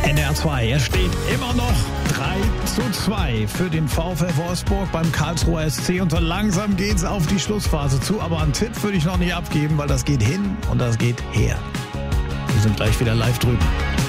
NDR 2, es steht immer noch 3:2 für den VfL Wolfsburg beim Karlsruher SC und so langsam geht's auf die Schlussphase zu, aber einen Tipp würde ich noch nicht abgeben, weil das geht hin und das geht her. Wir sind gleich wieder live drüben.